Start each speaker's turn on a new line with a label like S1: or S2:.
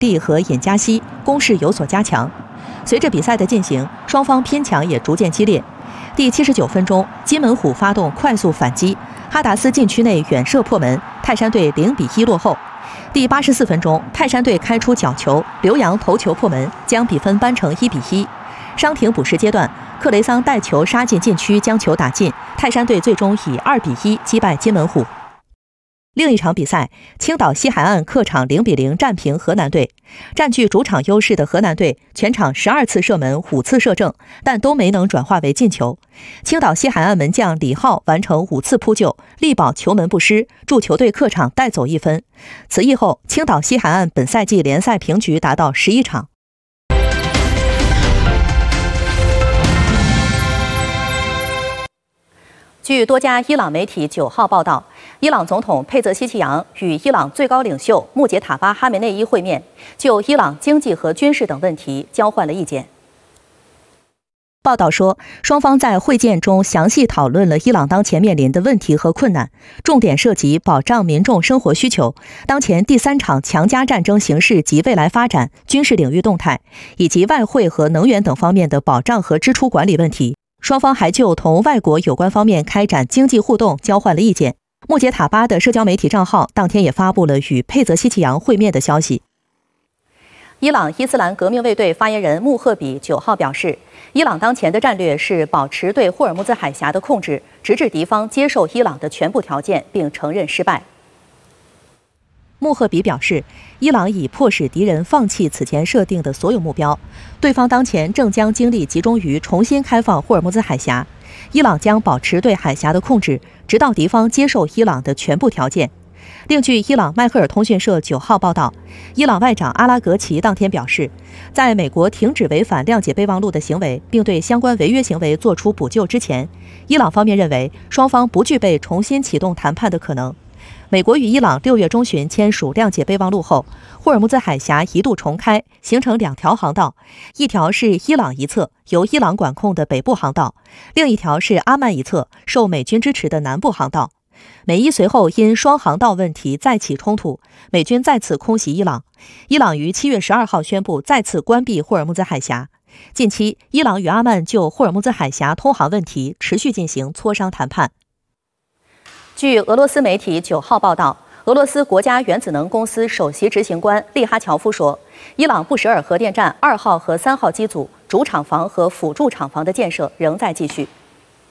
S1: 利和尹加西攻势有所加强。随着比赛的进行，双方拼抢也逐渐激烈。第79分钟，金门虎发动快速反击，哈达斯禁区内远射破门，泰山队0-1落后。第84分钟，泰山队开出角球，刘洋头球破门，将比分扳成1-1。伤停补时阶段，克雷桑带球杀进禁区，将球打进，泰山队最终以2-1击败金门虎。另一场比赛，青岛西海岸客场0-0战平河南队。占据主场优势的河南队全场12次射门5次射正，但都没能转化为进球。青岛西海岸门将李浩完成5次扑救，力保球门不失，助球队客场带走1分。此役后，青岛西海岸本赛季联赛平局达到11场。据多家伊朗媒体9号报道，伊朗总统佩泽希奇扬与伊朗最高领袖穆杰塔巴哈梅内伊会面，就伊朗经济和军事等问题交换了意见。报道说，双方在会见中详细讨论了伊朗当前面临的问题和困难，重点涉及保障民众生活需求、当前第3场强加战争形势及未来发展、军事领域动态，以及外汇和能源等方面的保障和支出管理问题。双方还就同外国有关方面开展经济互动交换了意见。穆杰塔巴的社交媒体账号当天也发布了与佩泽希奇扬会面的消息。伊朗伊斯兰革命卫队发言人穆赫比9号表示，伊朗当前的战略是保持对霍尔木兹海峡的控制，直至敌方接受伊朗的全部条件并承认失败。穆赫比表示，伊朗已迫使敌人放弃此前设定的所有目标，对方当前正将精力集中于重新开放霍尔木兹海峡，伊朗将保持对海峡的控制，直到敌方接受伊朗的全部条件。另据伊朗迈赫尔通讯社9号报道，伊朗外长阿拉格齐当天表示，在美国停止违反谅解备忘录的行为，并对相关违约行为作出补救之前，伊朗方面认为双方不具备重新启动谈判的可能。美国与伊朗6月中旬签署谅解备忘录后，霍尔木兹海峡一度重开，形成2条航道，一条是伊朗一侧由伊朗管控的北部航道，另一条是阿曼一侧受美军支持的南部航道。美伊随后因双航道问题再起冲突，美军再次空袭伊朗。伊朗于7月12号宣布再次关闭霍尔木兹海峡。近期，伊朗与阿曼就霍尔木兹海峡通航问题持续进行磋商谈判。据俄罗斯媒体9号报道，俄罗斯国家原子能公司首席执行官利哈乔夫说，伊朗布什尔核电站2号和3号机组主厂房和辅助厂房的建设仍在继续。